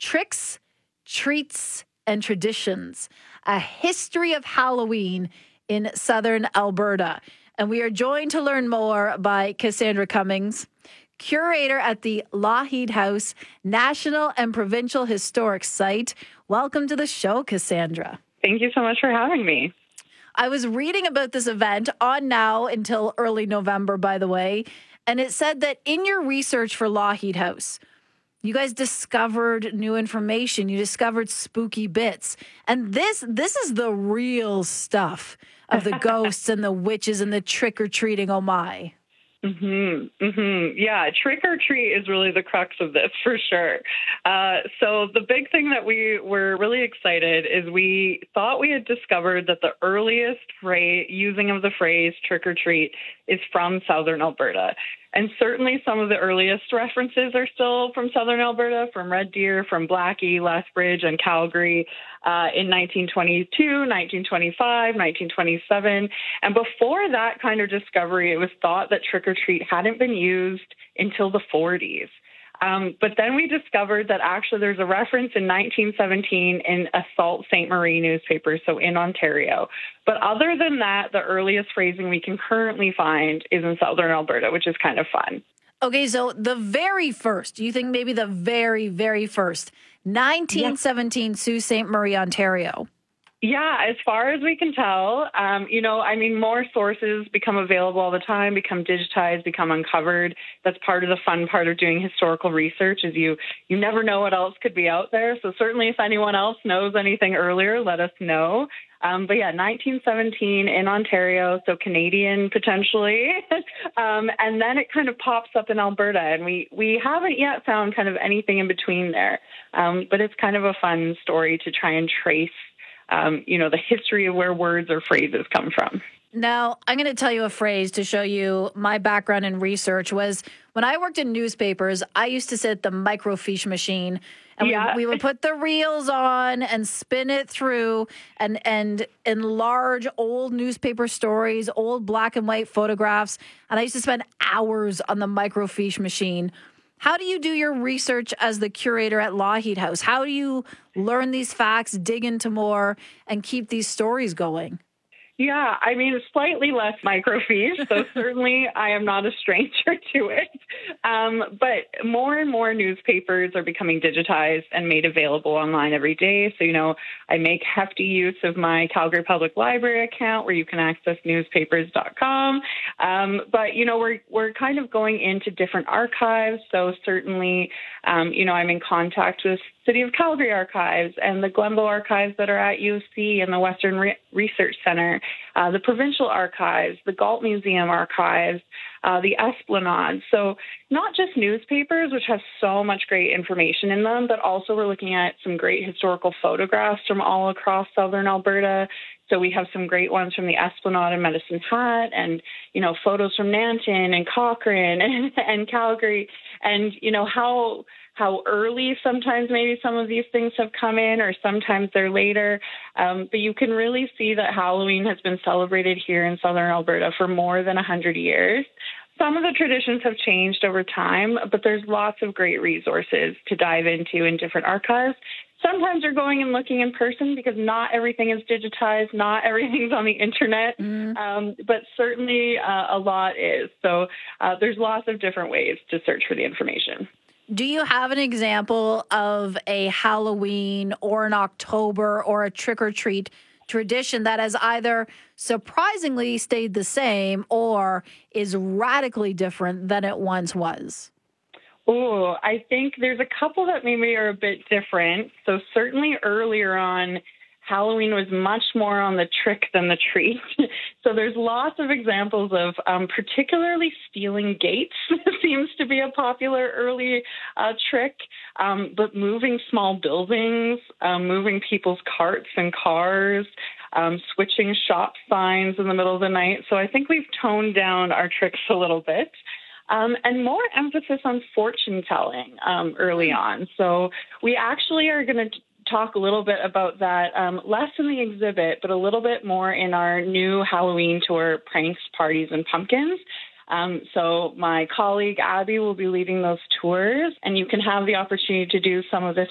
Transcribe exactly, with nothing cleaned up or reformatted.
Tricks, Treats, and Traditions, a history of Halloween in southern Alberta. And we are joined to learn more by Cassandra Cummings, curator at the Lougheed House National and Provincial Historic Site. Welcome to the show, Cassandra. Thank you so much for having me. I was reading about this event on now until early November, by the way, and it said that in your research for Lougheed House, you guys discovered new information. You discovered spooky bits. And this this is the real stuff of the ghosts and the witches and the trick-or-treating, oh my. Mm-hmm, mm-hmm. Yeah, trick or treat is really the crux of this for sure. Uh, so the big thing that we were really excited is we thought we had discovered that the earliest phrase, using of the phrase trick or treat is from southern Alberta. And certainly some of the earliest references are still from southern Alberta, from Red Deer, from Blackie, Lethbridge, and Calgary uh, in nineteen twenty-two, nineteen twenty-five, nineteen twenty-seven. And before that kind of discovery, it was thought that trick-or-treat hadn't been used until the forties. Um, but then we discovered that actually there's a reference in nineteen seventeen in a Sault Ste. Marie newspaper, so in Ontario. But other than that, the earliest phrasing we can currently find is in southern Alberta, which is kind of fun. Okay, so the very first, you think maybe the very, very first, nineteen seventeen, yeah. Sault Ste. Marie, Ontario. Yeah, as far as we can tell, um, you know, I mean, more sources become available all the time, become digitized, become uncovered. That's part of the fun part of doing historical research is you you never know what else could be out there. So certainly if anyone else knows anything earlier, let us know. Um, but yeah, nineteen seventeen in Ontario, so Canadian potentially. um, and then it kind of pops up in Alberta, and we, we haven't yet found kind of anything in between there. Um, but it's kind of a fun story to try and trace Um, you know, the history of where words or phrases come from. Now, I'm going to tell you a phrase to show you my background in research was when I worked in newspapers, I used to sit at the microfiche machine and yeah. we, we would put the reels on and spin it through and, and enlarge old newspaper stories, old black and white photographs. And I used to spend hours on the microfiche machine. How do you do your research as the curator at Lougheed House? How do you learn these facts, dig into more, and keep these stories going? Yeah, I mean, slightly less microfiche, so certainly I am not a stranger to it. Um, but more and more newspapers are becoming digitized and made available online every day. So, you know, I make hefty use of my Calgary Public Library account where you can access newspapers dot com. Um, but, you know, we're we're kind of going into different archives. So certainly, um, you know, I'm in contact with City of Calgary archives and the Glenbow archives that are at U of C and the Western Re- Research Center, uh, the provincial archives, the Galt Museum archives, uh, the Esplanade. So not just newspapers, which have so much great information in them, but also we're looking at some great historical photographs from all across southern Alberta. So we have some great ones from the Esplanade and Medicine Hat and, you know, photos from Nanton and Cochrane and, and Calgary. And, you know, how how early sometimes maybe some of these things have come in or sometimes they're later. Um, but you can really see that Halloween has been celebrated here in southern Alberta for more than one hundred years. Some of the traditions have changed over time, but there's lots of great resources to dive into in different archives. Sometimes you're going and looking in person because not everything is digitized, not everything's on the internet, mm. um, but certainly uh, a lot is. So uh, there's lots of different ways to search for the information. Do you have an example of a Halloween or an October or a trick-or-treat tradition that has either surprisingly stayed the same or is radically different than it once was? Oh, I think there's a couple that maybe are a bit different. So certainly earlier on, Halloween was much more on the trick than the treat. So there's lots of examples of um, particularly stealing gates seems to be a popular early uh, trick, um, but moving small buildings, um, moving people's carts and cars, um, switching shop signs in the middle of the night. So I think we've toned down our tricks a little bit. Um, and more emphasis on fortune telling um, early on. So we actually are going to talk a little bit about that, um, less in the exhibit, but a little bit more in our new Halloween tour, Pranks, Parties, and Pumpkins. Um, so my colleague Abby will be leading those tours, and you can have the opportunity to do some of this